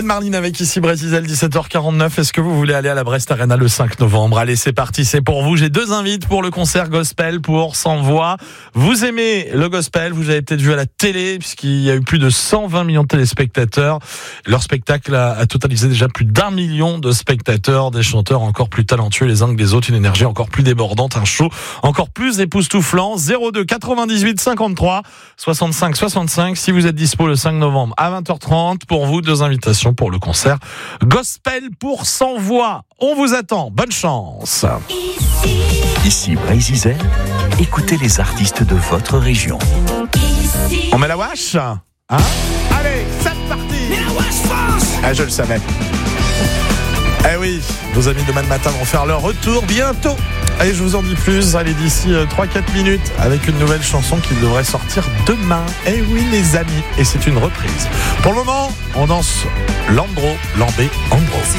Marline avec ici Brésil, 17h49. Est-ce que vous voulez aller à la Brest Arena le 5 novembre? Allez, c'est parti, c'est pour vous. J'ai 2 invites pour le concert gospel pour Sans Voix. Vous aimez le gospel, vous avez peut-être vu à la télé, puisqu'il y a eu plus de 120 millions de téléspectateurs. Leur spectacle a totalisé déjà plus d'1 million de spectateurs, des chanteurs encore plus talentueux les uns que les autres, une énergie encore plus débordante, un show encore plus époustouflant. 02 98 53 65 65. Si vous êtes dispo le 5 novembre à 20h30, pour vous, 2 invitations pour le concert gospel pour Sans Voix. On vous attend. Bonne chance. Ici Brésil, écoutez les artistes de votre région. On met la wesh, hein? Allez, c'est parti. Je le savais. Eh oui, vos amis de demain matin vont faire leur retour bientôt. Allez, je vous en dis plus. Allez, d'ici 3-4 minutes avec une nouvelle chanson qui devrait sortir demain. Eh oui, les amis. Et c'est une reprise. Pour le moment, on danse Landro, Lambé, Andro.